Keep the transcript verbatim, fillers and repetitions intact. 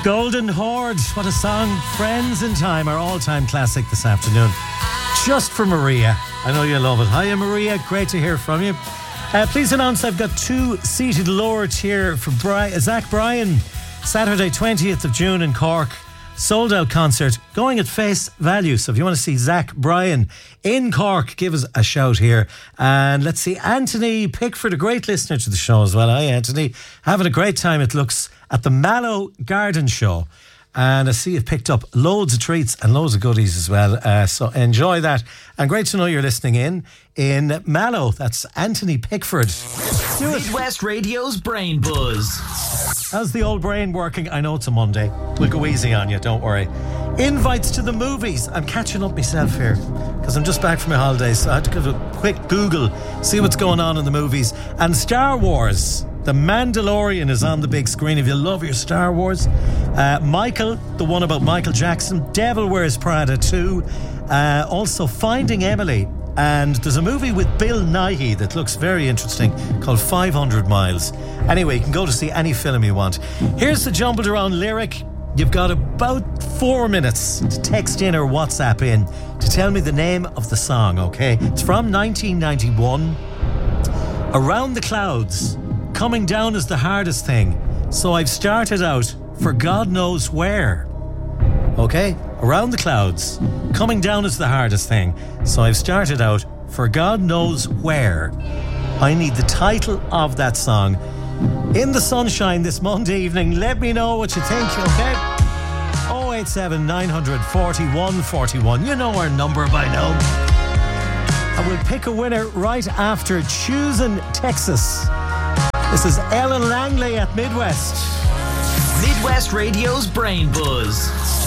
Golden Horde, what a song. Friends in Time, our all-time classic this afternoon. Just for Maria. I know you love it. Hiya, Maria. Great to hear from you. Uh, please announce I've got two seated lower tier for Bri- Zach Bryan. Saturday, twentieth of June in Cork. Sold out concert, going at face value. So if you want to see Zach Bryan in Cork, give us a shout here. And let's see, Anthony Pickford, a great listener to the show as well. Hi, Anthony. Having a great time, it looks, at the Mallow Garden Show. And I see you've picked up loads of treats and loads of goodies as well. Uh, so enjoy that. And great to know you're listening in in Mallow. That's Anthony Pickford. Midwest Radio's Brain Buzz. How's the old brain working? I know it's a Monday. We'll go easy on you, don't worry. Invites to the movies. I'm catching up myself here because I'm just back from my holidays. So I had to give a quick Google, see what's going on in the movies. And Star Wars, The Mandalorian is on the big screen. If you love your Star Wars. Uh, Michael, the one about Michael Jackson. Devil Wears Prada two. Uh, also Finding Emily. And there's a movie with Bill Nighy that looks very interesting called five hundred miles. Anyway, you can go to see any film you want. Here's the jumbled around lyric. You've got about four minutes to text in or WhatsApp in to tell me the name of the song, okay? It's from nineteen ninety-one. Around the clouds, coming down is the hardest thing. So I've started out for God knows where. Okay? Around the clouds, coming down is the hardest thing. So I've started out for God knows where. I need the title of that song. In the sunshine this Monday evening, let me know what you think, okay? oh eight seven, nine four one, four one. You know our number by now. And we'll pick a winner right after Choosing Texas. This is Ellen Langley at Midwest. Midwest Radio's Brain Buzz.